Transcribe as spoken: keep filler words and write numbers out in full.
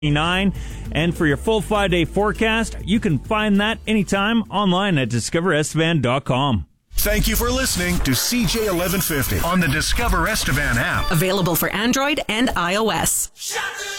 nine. And for your full five-day forecast, you can find that anytime online at discover estevan dot com. Thank you for listening to C J eleven fifty on the Discover Estevan app. Available for Android and iOS.